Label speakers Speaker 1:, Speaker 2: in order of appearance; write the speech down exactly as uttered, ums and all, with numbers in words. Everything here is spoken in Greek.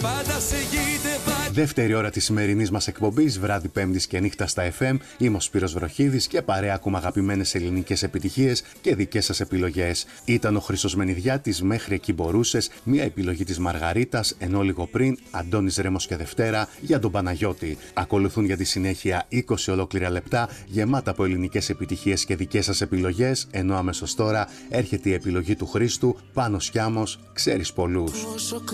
Speaker 1: Δεύτερη ώρα της σημερινής μας εκπομπής, βράδυ Πέμπτης και νύχτα στα εφ εμ. Είμαι ο Σπύρος Βροχίδης και παρέα ακούμε αγαπημένες ελληνικές επιτυχίες και δικές σας επιλογές. Ήταν ο Χρήστος Μενιδιάτης, Μέχρι εκεί μπορούσες, μια επιλογή της Μαργαρίτας, ενώ λίγο πριν Αντώνης Ρέμος και Δευτέρα για τον Παναγιώτη. Ακολουθούν για τη συνέχεια είκοσι ολόκληρα λεπτά γεμάτα από ελληνικές επιτυχίες και δικές σας επιλογές, ενώ αμέσως τώρα έρχεται η επιλογή του Χρήστου, Πάνος Κιάμος, Ξέρεις πολλούς.